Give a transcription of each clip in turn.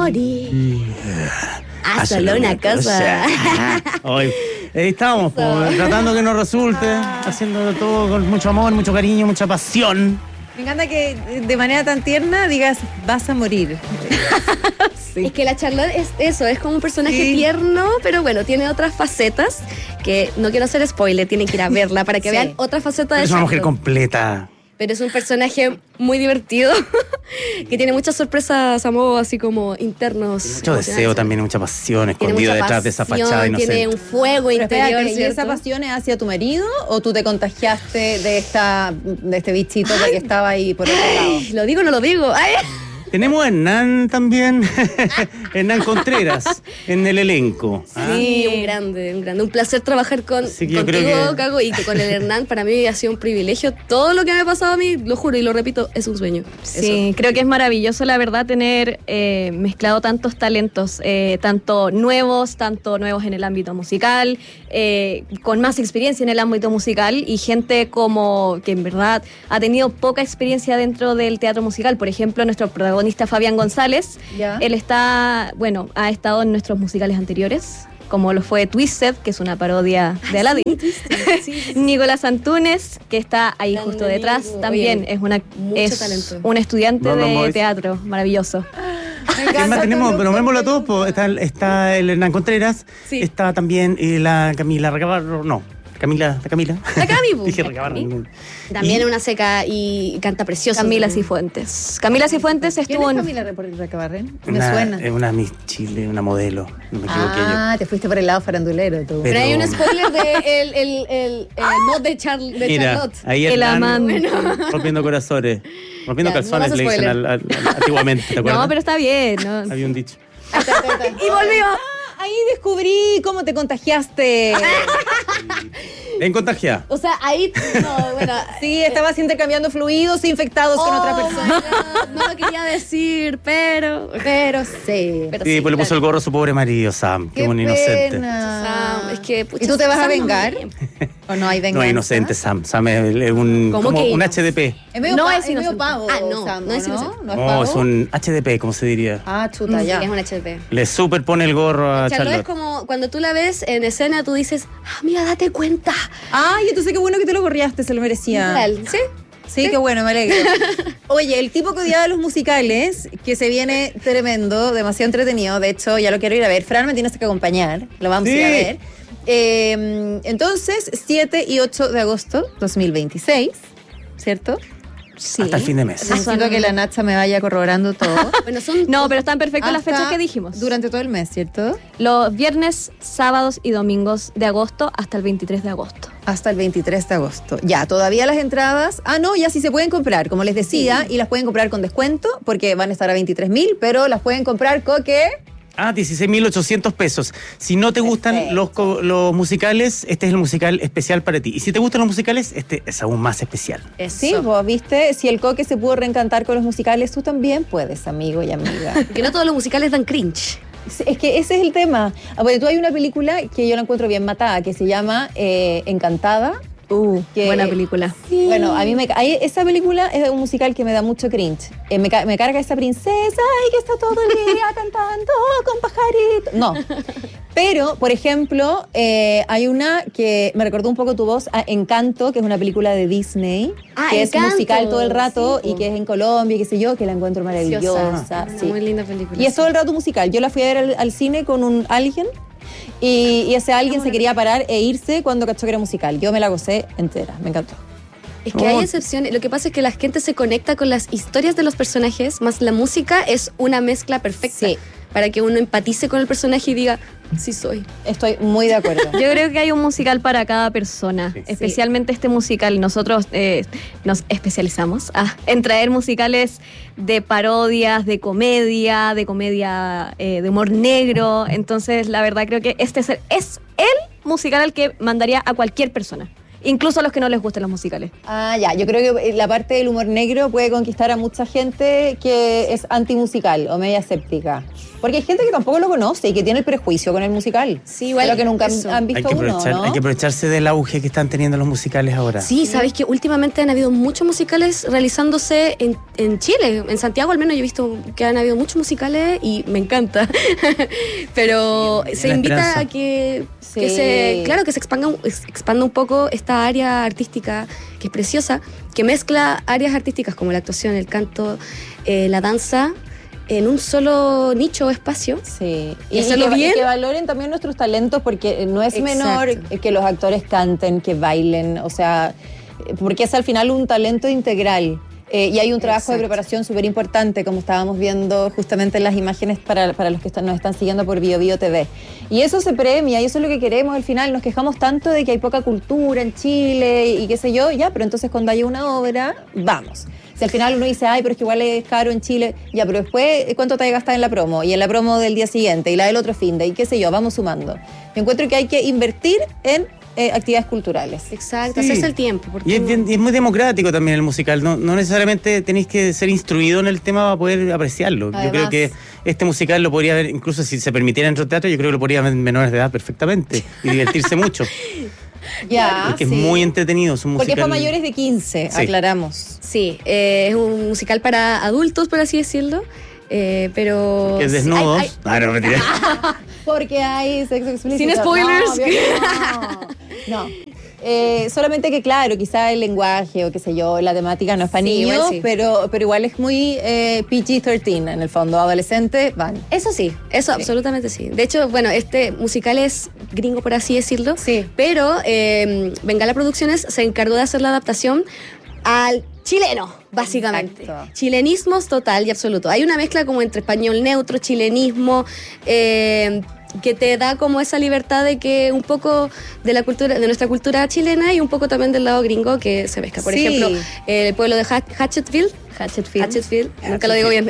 morir. Haz solo una cosa. Hoy estábamos tratando que nos resulte, haciendo todo con mucho amor, mucho cariño, mucha pasión. Me encanta que de manera tan tierna digas, vas a morir. Sí. Es que la Charlotte es eso, es como un personaje tierno, pero bueno, tiene otras facetas que no quiero hacer spoiler, tienen que ir a verla para que vean otra faceta de Charlotte. Es una mujer completa. Pero es un personaje muy divertido, que tiene muchas sorpresas a modo así como internos. Mucho deseo también, mucha pasión escondido detrás de esa fachada inocente. Tiene un fuego interior. ¿Y esa pasión es hacia tu marido o tú te contagiaste de este bichito que estaba ahí por otro lado? ¿Lo digo o no lo digo? Ay. Tenemos a Hernán también, Hernán Contreras, en el elenco. Sí, un grande. Un placer trabajar contigo, Cago, y con el Hernán. Para mí ha sido un privilegio. Todo lo que me ha pasado a mí, lo juro y lo repito, es un sueño. Sí, eso. Creo que es maravilloso, la verdad, tener mezclado tantos talentos, tanto nuevos en el ámbito musical, con más experiencia en el ámbito musical y gente como que en verdad ha tenido poca experiencia dentro del teatro musical. Por ejemplo, nuestro protagonista Fabián González, él ha estado en nuestros musicales anteriores, como lo fue Twisted, que es una parodia de Aladdin. Sí. Nicolás Antunes, que está ahí justo detrás, también es un estudiante de teatro maravilloso. ¿Qué más tenemos? Pero vémoslo a todos. Está el Hernán Contreras, está también la Camila Recabarro, La Cami. Dije Recabarro. También una seca y canta precioso. Camila Cifuentes. Camila Cifuentes estuvo en... Camila Recabarren? Me suena. Es una Miss Chile, una modelo. No me equivoqué yo. Ah, te fuiste por el lado farandulero tú. Pero hay un spoiler de el mod de Charlotte. Mira, ahí Hernán rompiendo corazones. Rompiendo calzones, le dicen antiguamente, ¿te acuerdas? No, pero está bien. ¿No? Había un dicho. Y volvió. Ahí descubrí cómo te contagiaste. En contagia. O sea, ahí... No, bueno, sí, estabas intercambiando fluidos infectados con otra persona. No lo quería decir, pero sí. Sí, pues le puso el gorro a su pobre marido, Sam. Qué un inocente. Sam, es que... Pucha, ¿y tú te vas a vengar? ¿O no hay venganza? No, inocente, Sam. Sam es un HDP. Es medio pavo. No, no es inocente. No, es un HDP, ¿cómo se diría? Chuta, ya. Es un HDP. Le superpone el gorro a Charlotte. Es como cuando tú la ves en escena, tú dices, mira, date cuenta. Ay, entonces qué bueno que te lo corriaste, se lo merecía. ¿Sí? Sí, qué bueno, me alegro. Oye, el tipo que odiaba los musicales, que se viene tremendo, demasiado entretenido. De hecho, ya lo quiero ir a ver. Fran me tienes que acompañar, lo vamos a ir a ver. Entonces, 7 y 8 de agosto 2026, ¿cierto? Sí. Hasta el fin de mes. Necesito que la Nacha me vaya corroborando todo. No, pero están perfectas las fechas que dijimos. Durante todo el mes, ¿cierto? Los viernes, sábados y domingos de agosto hasta el 23 de agosto. Hasta el 23 de agosto. Ya, todavía las entradas... no, ya sí se pueden comprar, como les decía, y las pueden comprar con descuento, porque van a estar a 23.000, pero las pueden comprar con ¿qué? 16.800 pesos. Si no te gustan los musicales, este es el musical especial para ti. Y si te gustan los musicales, este es aún más especial. Sí, vos viste, si el Coque se pudo reencantar con los musicales, tú también puedes, amigo y amiga. Que no todos los musicales dan cringe. Es que ese es el tema. Bueno, tú hay una película que yo la encuentro bien matada, que se llama Encantada. Buena película. Sí. Bueno, a mí esa película es un musical que me da mucho cringe. Me carga esa princesa que está todo el día cantando con pajaritos. No. Pero, por ejemplo, hay una que me recordó un poco tu voz, Encanto, que es una película de Disney, que Encanto, es musical todo el rato sí, y que es en Colombia, qué sé yo, que la encuentro maravillosa. Sí. Muy linda película. Y es todo el rato musical. Yo la fui a ver al cine con alguien. Y ese alguien se quería parar e irse cuando cachó que era musical. Yo me la gocé entera, me encantó. Es que hay excepciones. Lo que pasa es que la gente se conecta con las historias de los personajes, más la música es una mezcla perfecta. Sí. Para que uno empatice con el personaje y diga, sí soy. Estoy muy de acuerdo. Yo creo que hay un musical para cada persona, especialmente este musical. Nosotros nos especializamos en traer musicales de parodias, de comedia, de humor negro. Entonces, la verdad creo que este es el musical al que mandaría a cualquier persona. Incluso a los que no les gusten los musicales. Ya. Yo creo que la parte del humor negro puede conquistar a mucha gente que es antimusical o media escéptica. Porque hay gente que tampoco lo conoce y que tiene el prejuicio con el musical. Sí, igual. Pero que nunca han visto uno, ¿no? Hay que aprovecharse del auge que están teniendo los musicales ahora. Sí, sabéis que últimamente han habido muchos musicales realizándose en Chile. En Santiago al menos yo he visto que han habido muchos musicales y me encanta. Pero se invita a que se expanda un poco esta área artística que es preciosa, que mezcla áreas artísticas como la actuación, el canto, la danza, en un solo nicho o espacio. Sí. Y que valoren también nuestros talentos, porque no es menor que los actores canten, que bailen, o sea, porque es al final un talento integral. Y hay un trabajo de preparación súper importante, como estábamos viendo justamente en las imágenes para los que nos están siguiendo por BioBio TV. Y eso se premia, y eso es lo que queremos al final. Nos quejamos tanto de que hay poca cultura en Chile y qué sé yo, ya, pero entonces cuando haya una obra, vamos. Si al final uno dice, ay, pero es que igual es caro en Chile, ya, pero después, ¿cuánto te hay gastado en la promo? Y en la promo del día siguiente, y la del otro fin de, y qué sé yo, vamos sumando. Yo encuentro que hay que invertir en actividades culturales. Exacto, hacerse el tiempo. Y es muy democrático también el musical. No necesariamente tenéis que ser instruido en el tema para poder apreciarlo. Además, yo creo que este musical lo podría ver, incluso si se permitiera en otro teatro, yo creo que lo podría ver menores de edad perfectamente y divertirse mucho. Porque es muy entretenido. Es un musical. Porque es para mayores de 15, aclaramos. Sí, es un musical para adultos, por así decirlo. Pero es desnudos. No, mentira. Porque hay sexo explícito. Sin spoilers. No. Solamente que claro, quizá el lenguaje o qué sé yo, la temática no es para niños, pero igual es muy PG-13 en el fondo, adolescentes van. Eso sí, absolutamente sí. De hecho, bueno, este musical es gringo, por así decirlo, pero Bengala Producciones se encargó de hacer la adaptación al chileno, básicamente. Exacto. Chilenismos total y absoluto. Hay una mezcla como entre español neutro, chilenismo, que te da como esa libertad de que un poco de la cultura, de nuestra cultura chilena y un poco también del lado gringo que se mezcla. Por ejemplo, el pueblo de Hatchetfield, nunca lo digo bien.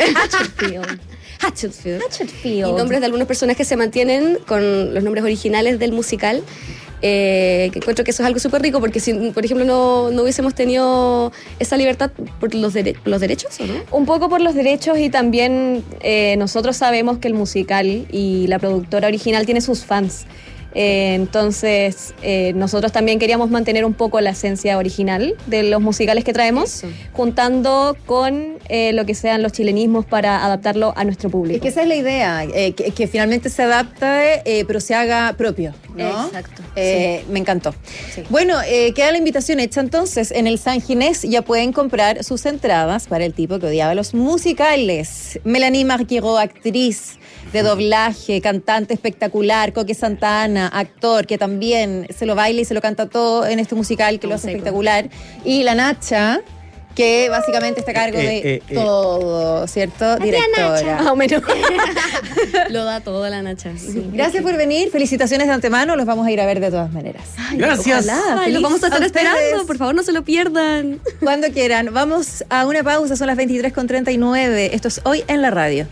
Hatchetfield. Y nombres de algunos personajes se mantienen con los nombres originales del musical. Que encuentro que eso es algo súper rico, porque si, por ejemplo, no hubiésemos tenido esa libertad por los derechos, ¿o no? Un poco por los derechos, y también nosotros sabemos que el musical y la productora original tiene sus fans. Entonces nosotros también queríamos mantener un poco la esencia original de los musicales que traemos, juntando con lo que sean los chilenismos para adaptarlo a nuestro público. Es que esa es la idea, que finalmente se adapte, pero se haga propio, ¿no? Exacto. Me encantó. Sí. Bueno, queda la invitación hecha entonces. En el San Ginés ya pueden comprar sus entradas para el tipo que odiaba los musicales. Melanie Margueró, actriz de doblaje, cantante espectacular, Coque Santa Ana, actor que también se lo baila y se lo canta todo en este musical, que lo hace espectacular. Y la Nacha, que básicamente está a cargo de todo, ¿cierto? Directora. Más o menos. Lo da todo la Nacha. Sí. Gracias por venir, felicitaciones de antemano, los vamos a ir a ver de todas maneras. Ay, gracias. Los vamos a estar esperando, por favor no se lo pierdan. Cuando quieran. Vamos a una pausa, son las 23:39. Esto es Hoy en la Radio.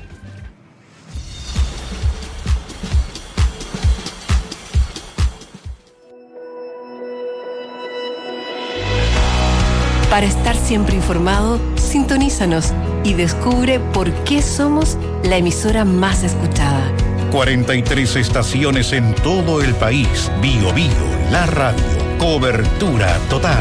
Para estar siempre informado, sintonízanos y descubre por qué somos la emisora más escuchada. 43 estaciones en todo el país. BioBio, la radio. Cobertura total.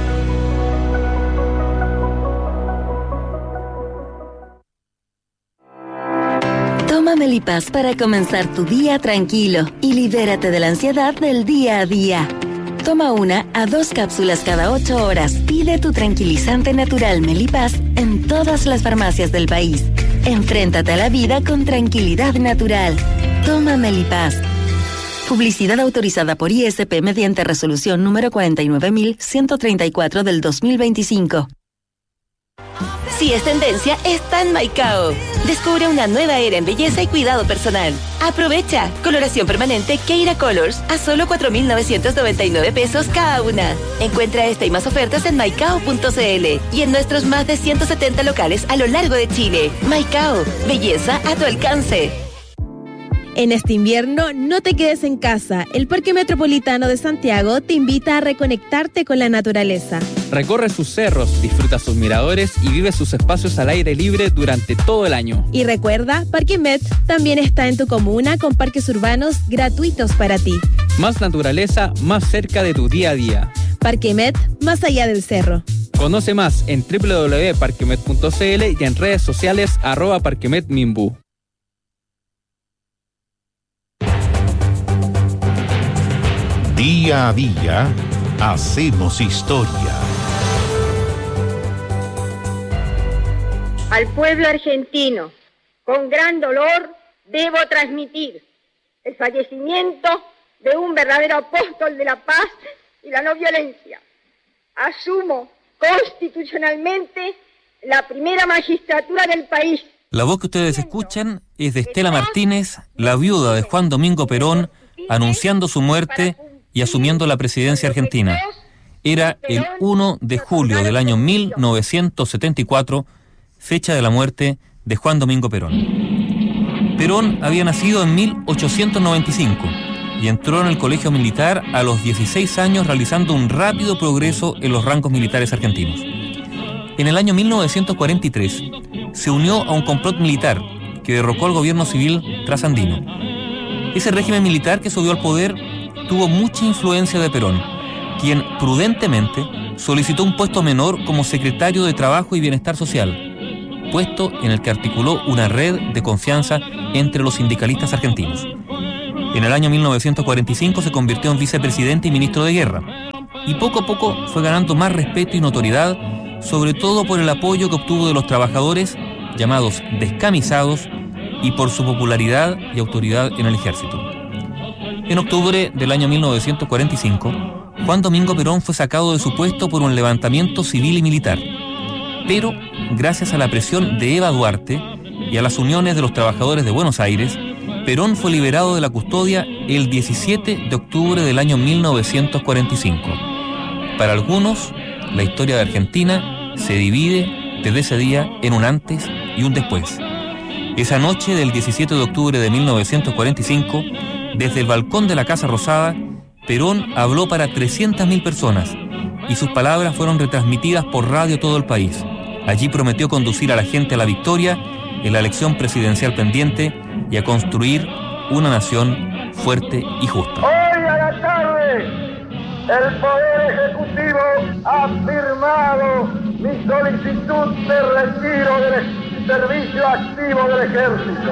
Toma Melipaz para comenzar tu día tranquilo y libérate de la ansiedad del día a día. Toma 1 a 2 cápsulas cada 8 horas. Pide tu tranquilizante natural Melipaz en todas las farmacias del país. Enfréntate a la vida con tranquilidad natural. Toma Melipaz. Publicidad autorizada por ISP mediante resolución número 49.134 del 2025. Si es tendencia, está en Maicao. Descubre una nueva era en belleza y cuidado personal. Aprovecha. Coloración permanente Keira Colors a solo 4.999 pesos cada una. Encuentra esta y más ofertas en maicao.cl y en nuestros más de 170 locales a lo largo de Chile. Maicao. Belleza a tu alcance. En este invierno, no te quedes en casa. El Parque Metropolitano de Santiago te invita a reconectarte con la naturaleza. Recorre sus cerros, disfruta sus miradores y vive sus espacios al aire libre durante todo el año. Y recuerda, Parque Met también está en tu comuna con parques urbanos gratuitos para ti. Más naturaleza, más cerca de tu día a día. Parque Met, más allá del cerro. Conoce más en www.parquemet.cl y en redes sociales @parquemetminbu. Día a día, hacemos historia. Al pueblo argentino, con gran dolor, debo transmitir el fallecimiento de un verdadero apóstol de la paz y la no violencia. Asumo constitucionalmente la primera magistratura del país. La voz que ustedes escuchan es de Estela Martínez, la viuda de Juan Domingo Perón, anunciando su muerte y asumiendo la presidencia argentina. Era el 1 de julio del año 1974, fecha de la muerte de Juan Domingo Perón. Perón había nacido en 1895 y entró en el colegio militar a los 16 años, realizando un rápido progreso en los rangos militares argentinos. En el año 1943 se unió a un complot militar que derrocó al gobierno civil trasandino. Ese régimen militar que subió al poder tuvo mucha influencia de Perón, quien prudentemente solicitó un puesto menor como secretario de Trabajo y Bienestar Social, puesto en el que articuló una red de confianza entre los sindicalistas argentinos. En el año 1945 se convirtió en vicepresidente y ministro de Guerra, y poco a poco fue ganando más respeto y notoriedad, sobre todo por el apoyo que obtuvo de los trabajadores, llamados descamisados, y por su popularidad y autoridad en el ejército. En octubre del año 1945, Juan Domingo Perón fue sacado de su puesto por un levantamiento civil y militar. Pero, gracias a la presión de Eva Duarte y a las uniones de los trabajadores de Buenos Aires, Perón fue liberado de la custodia el 17 de octubre del año 1945. Para algunos, la historia de Argentina se divide desde ese día en un antes y un después. Esa noche del 17 de octubre de 1945, desde el balcón de la Casa Rosada, Perón habló para 300.000 personas y sus palabras fueron retransmitidas por radio a todo el país. Allí prometió conducir a la gente a la victoria en la elección presidencial pendiente y a construir una nación fuerte y justa. Hoy a la tarde, el Poder Ejecutivo ha firmado mi solicitud de retiro del servicio activo del Ejército.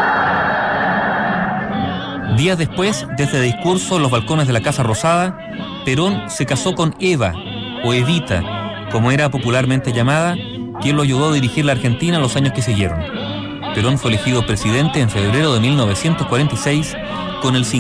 Días después, de este discurso en los balcones de la Casa Rosada, Perón se casó con Eva, o Evita, como era popularmente llamada, quien lo ayudó a dirigir la Argentina en los años que siguieron. Perón fue elegido presidente en febrero de 1946 con el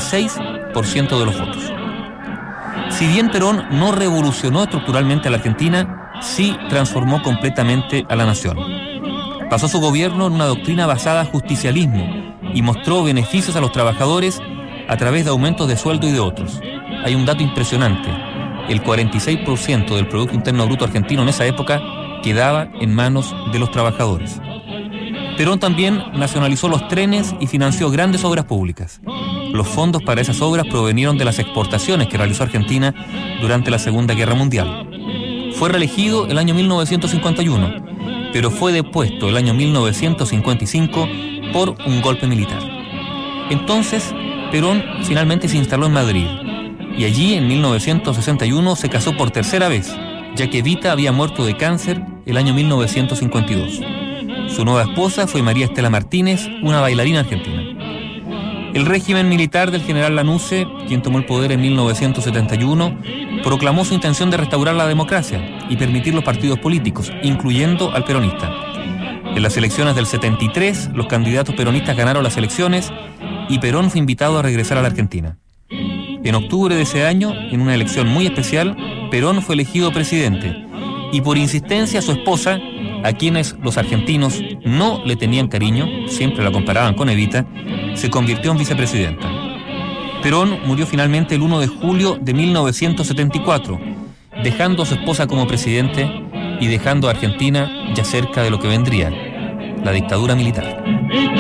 56% de los votos. Si bien Perón no revolucionó estructuralmente a la Argentina, sí transformó completamente a la nación. Basó su gobierno en una doctrina basada en justicialismo y mostró beneficios a los trabajadores a través de aumentos de sueldo y de otros. Hay un dato impresionante: el 46% del Producto Interno Bruto argentino en esa época quedaba en manos de los trabajadores. Perón también nacionalizó los trenes y financió grandes obras públicas. Los fondos para esas obras provenieron de las exportaciones que realizó Argentina durante la Segunda Guerra Mundial. Fue reelegido el año 1951, pero fue depuesto el año 1955 por un golpe militar. Entonces, Perón finalmente se instaló en Madrid, y allí en 1961 se casó por tercera vez, ya que Evita había muerto de cáncer el año 1952. Su nueva esposa fue María Estela Martínez, una bailarina argentina. El régimen militar del general Lanusse, quien tomó el poder en 1971, proclamó su intención de restaurar la democracia y permitir los partidos políticos, incluyendo al peronista. En las elecciones del 73, los candidatos peronistas ganaron las elecciones y Perón fue invitado a regresar a la Argentina. En octubre de ese año, en una elección muy especial, Perón fue elegido presidente y por insistencia a su esposa, a quienes los argentinos no le tenían cariño, siempre la comparaban con Evita, se convirtió en vicepresidenta. Perón murió finalmente el 1 de julio de 1974, dejando a su esposa como presidente y dejando a Argentina ya cerca de lo que vendría, la dictadura militar.